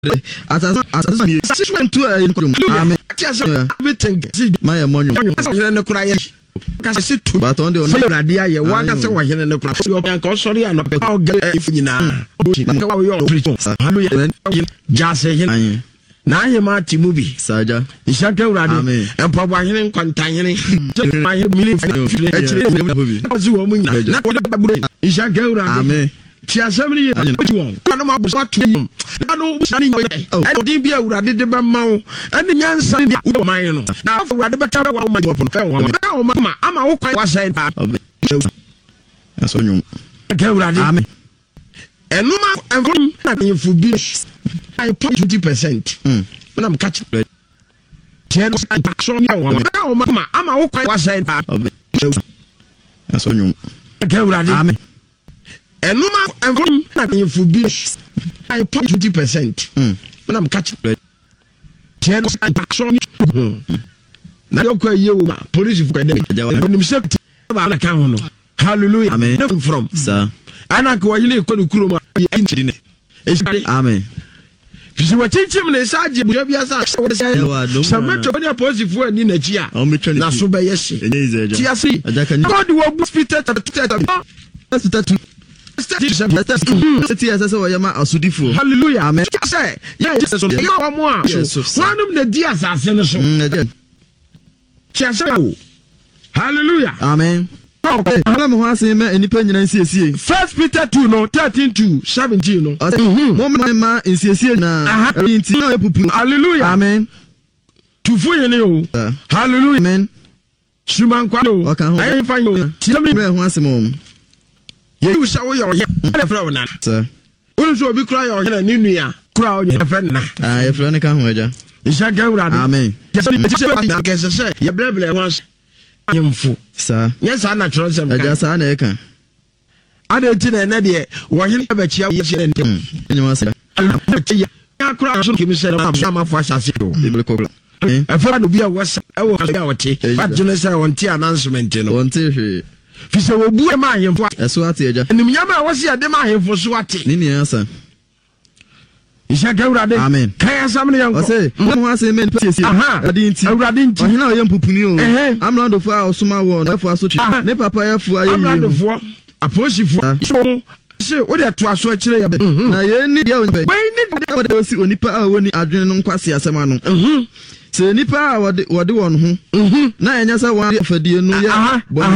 my money. But on the idea, one that's why in the class, you can sorry and if you know, just saying. Now you might movie, Saja. You shall go around and probably containing my million. You shall go around. She has so many years. Which one? I don't know what to him. I know what's running away. I don't think I did the Bamau and the young son. Now, for the better one, my open fell. Now, Mamma, I'm a okay. Was said, that's on you. Go around. And no man, I'm going to forbid. I put 20%. When I'm catching it. 10 now, Mamma, I'm a okay. Was said, that's on you. Go around. And no man, I'm going to forbid. I put 20%. When I'm catching it. 10 now, you police for the when him hallelujah. Amen. From sir. And I go in Kuruma. Amen. You were teaching me, Sergeant, you have some metropolitan positive word in a chia. Now, so by yes, God will speak at hallelujah. Amen. Say, yes, one of the dears are sent. Hallelujah. Amen. Okay. First Peter 2 no 13 to 17 no. Hallelujah. Amen. To for you. Hallelujah. Amen. Suman kwano. I find you. Tell me once more. You shall your sir. Also be cry or Ninia. Crowd your friend. If you can wager. You shall go around. Amen. Yes, say, your brother once. Sir. Yes, I'm not sure. I just can. I don't think that why you have a chair. You must say, I cry. So, give me said, I'm a fast as you. I thought to be a was I will go tea. But you know, I want tea announcement. One tea. Fisa will be a man for a swat. And the Yama was here, the man for swatting. Nini, sir. You shall go around. Amen. Can somebody else say, no one say, men, I didn't know young Pupinu. I'm not the fire, small one, for such a never pay for a push for. So, what are to switch? I need you. Nipa when the adrenaline quasi as a man. So, Nipa, what do one? Now, I just want for the new